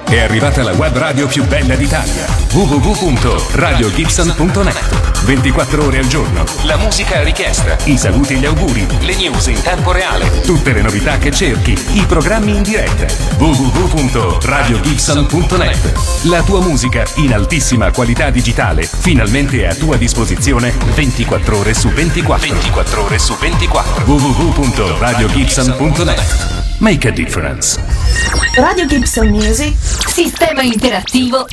È arrivata la web radio più bella d'Italia. www.radiogibson.net. 24 ore al giorno. La musica a richiesta, i saluti e gli auguri, le news in tempo reale, tutte le novità che cerchi, i programmi in diretta. www.radiogibson.net. La tua musica in altissima qualità digitale, finalmente a tua disposizione 24 ore su 24. 24 ore su 24. www.radiogibson.net. Make a difference. Radio Gibson Music, sistema interattivo